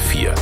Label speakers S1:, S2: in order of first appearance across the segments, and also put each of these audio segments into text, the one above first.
S1: HR4.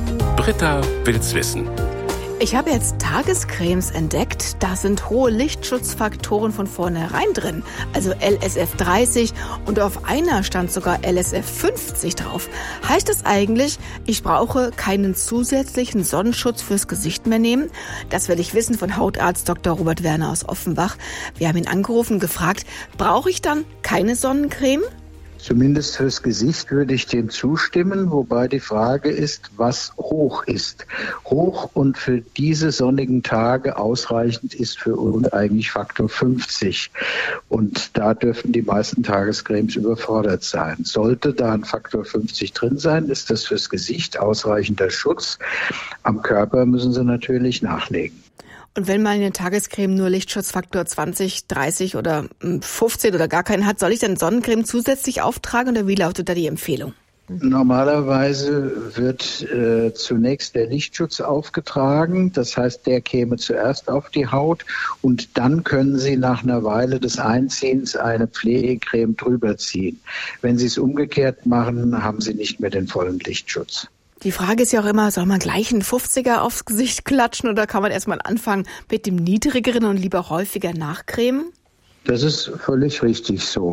S1: Britta will's wissen.
S2: Ich habe jetzt Tagescremes entdeckt, da sind hohe Lichtschutzfaktoren von vornherein drin, also LSF 30 und auf einer stand sogar LSF 50 drauf. Heißt das eigentlich, ich brauche keinen zusätzlichen Sonnenschutz fürs Gesicht mehr nehmen? Das will ich wissen von Hautarzt Dr. Robert Werner aus Offenbach. Wir haben ihn angerufen und gefragt, brauche ich dann keine Sonnencreme?
S3: Zumindest fürs Gesicht würde ich dem zustimmen, wobei die Frage ist, was hoch ist. Hoch und für diese sonnigen Tage ausreichend ist für uns eigentlich Faktor 50. Und da dürften die meisten Tagescremes überfordert sein. Sollte da ein Faktor 50 drin sein, ist das fürs Gesicht ausreichender Schutz. Am Körper müssen Sie natürlich nachlegen.
S2: Und wenn mal eine Tagescreme nur Lichtschutzfaktor 20, 30 oder 15 oder gar keinen hat, soll ich dann Sonnencreme zusätzlich auftragen oder wie lautet da die Empfehlung?
S3: Normalerweise wird zunächst der Lichtschutz aufgetragen. Das heißt, der käme zuerst auf die Haut und dann können Sie nach einer Weile des Einziehens eine Pflegecreme drüber ziehen. Wenn Sie es umgekehrt machen, haben Sie nicht mehr den vollen Lichtschutz.
S2: Die Frage ist ja auch immer, soll man gleich einen 50er aufs Gesicht klatschen oder kann man erstmal anfangen mit dem niedrigeren und lieber häufiger nachcremen?
S3: Das ist völlig richtig so.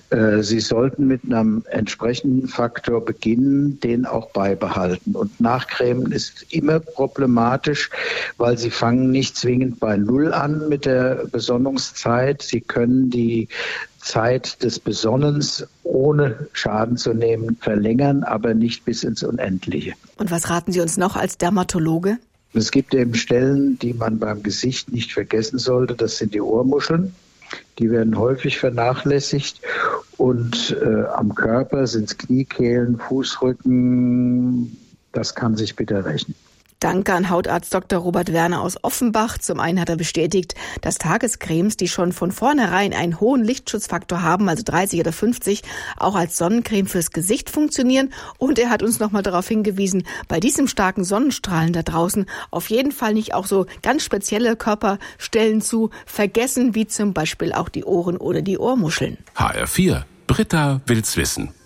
S3: Sie sollten mit einem entsprechenden Faktor beginnen, den auch beibehalten. Und Nachcremen ist immer problematisch, weil Sie fangen nicht zwingend bei Null an mit der Besonnungszeit. Sie können die Zeit des Besonnens ohne Schaden zu nehmen verlängern, aber nicht bis ins Unendliche.
S2: Und was raten Sie uns noch als Dermatologe?
S3: Es gibt eben Stellen, die man beim Gesicht nicht vergessen sollte. Das sind die Ohrmuscheln. Die werden häufig vernachlässigt. Und am Körper sind es Kniekehlen, Fußrücken. Das kann sich bitter rächen.
S2: Danke an Hautarzt Dr. Robert Werner aus Offenbach. Zum einen hat er bestätigt, dass Tagescremes, die schon von vornherein einen hohen Lichtschutzfaktor haben, also 30 oder 50, auch als Sonnencreme fürs Gesicht funktionieren. Und er hat uns nochmal darauf hingewiesen, bei diesem starken Sonnenstrahlen da draußen auf jeden Fall nicht auch so ganz spezielle Körperstellen zu vergessen, wie zum Beispiel auch die Ohren oder die Ohrmuscheln.
S1: HR4. Britta will's wissen.